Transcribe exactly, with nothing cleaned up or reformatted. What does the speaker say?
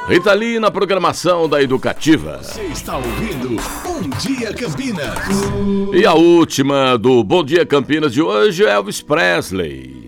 Rita Lee na programação da Educativa. Você está ouvindo Bom Dia Campinas. E a última do Bom Dia Campinas de hoje é Elvis Presley.